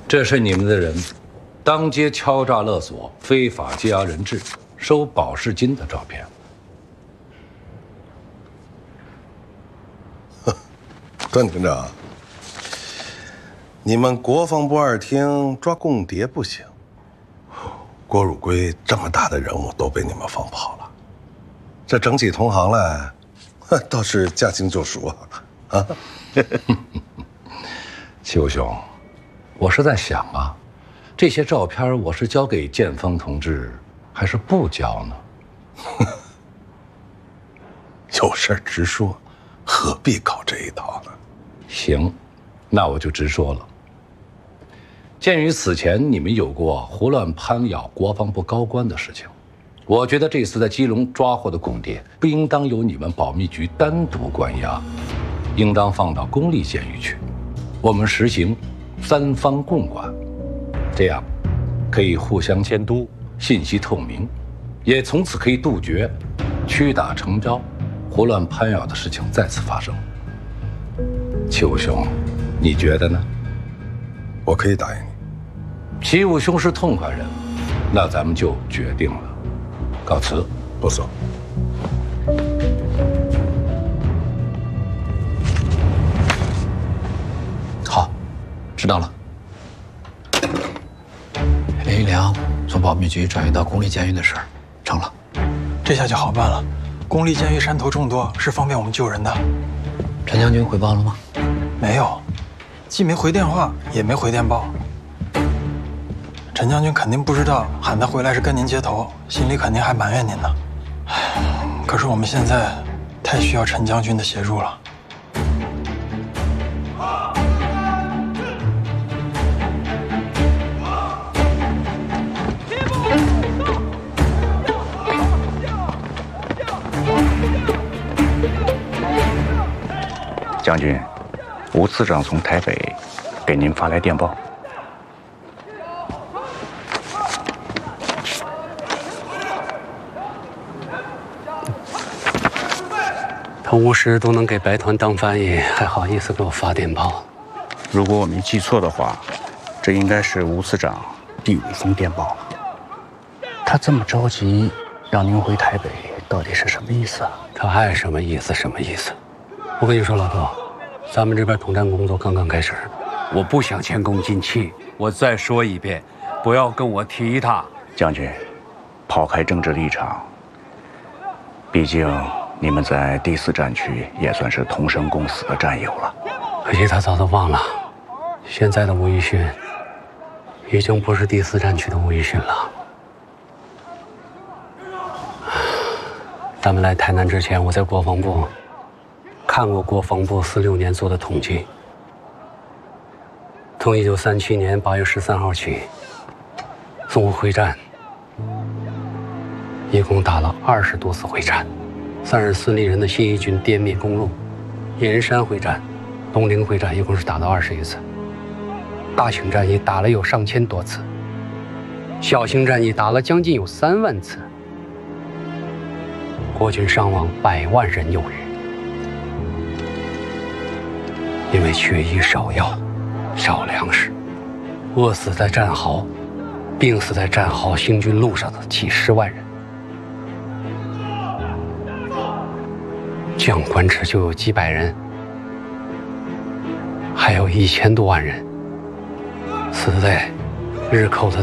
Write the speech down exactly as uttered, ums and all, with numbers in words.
这是你们的人当街敲诈勒索、非法羁押人质、收保释金的照片。 段厅长，你们国防部二厅抓共谍不行，郭汝瑰这么大的人物都被你们放跑了，这整起同行来，倒是驾轻就熟啊！啊， 齐武兄，我是在想啊，这些照片我是交给建峰同志，还是不交呢？ 有事直说，何必搞这一套呢？ 行，那我就直说了。鉴于此前你们有过胡乱攀咬国防部高官的事情，我觉得这次在基隆抓获的共谍不应当由你们保密局单独关押，应当放到公立监狱去，我们实行三方共管，这样可以互相监督，信息透明，也从此可以杜绝屈打成招、胡乱攀咬的事情再次发生。齐武兄，你觉得呢？ 我可以答应你。 齐武兄是痛快人，那咱们就决定了。告辞。 不走。 好，知道了。林一良从保密局转移到公立监狱的事儿成了， 这下就好办了。公立监狱山头众多，是方便我们救人的。 陈将军汇报了吗？ 没有，既没回电话，也没回电报。陈将军肯定不知道，喊他回来是跟您接头，心里肯定还埋怨您呢。唉，可是我们现在太需要陈将军的协助了。 将军，吴次长从台北给您发来电报。 他吴师都能给白团当翻译，还好意思给我发电报？ 如果我没记错的话，这应该是吴次长第五封电报了。他这么着急让您回台北，到底是什么意思啊？ 他爱什么意思什么意思。我跟你说，老豆，咱们这边统战工作刚刚开始，我不想前功尽弃。我再说一遍，不要跟我提他。 将军，抛开政治立场，毕竟你们在第四战区也算是同生共死的战友了。 可惜他早都忘了，现在的吴奕勋已经不是第四战区的吴奕勋了。咱们来台南之前，我在国防部看过国防部四六年做的统计，从一九三七年八月十三号起，淞沪会战一共打了二十多次会战，三十四例人的新一军滇灭公路，野人山会战、东陵会战一共是打了二十余次，大型战役打了有上千多次，小型战役打了将近有三万次，国军伤亡百万人有余。因为缺医少药、少粮食，饿死在战壕、病死在战壕行军路上的几十万人，将官职就有几百人，还有一千多万人死在日寇的